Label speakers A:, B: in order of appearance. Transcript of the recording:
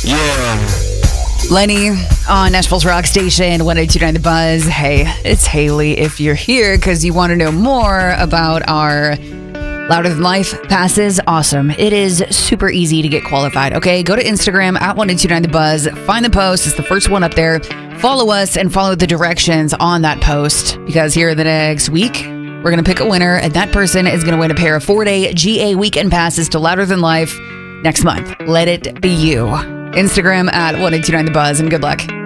A: Yeah.
B: Lenny on Nashville's Rock Station, 102.9 The Buzz. Hey, it's Haley. If you're here because you want to know more about our Louder Than Life passes, awesome. It is super easy to get qualified, okay? Go to Instagram at 102.9 The Buzz. Find the post. It's the first one up there. Follow us and follow the directions on that post because here the next week, we're going to pick a winner, and that person is going to win a pair of 4-day GA weekend passes to Louder Than Life next month. Let it be you. Instagram at 102.9 The Buzz, and good luck.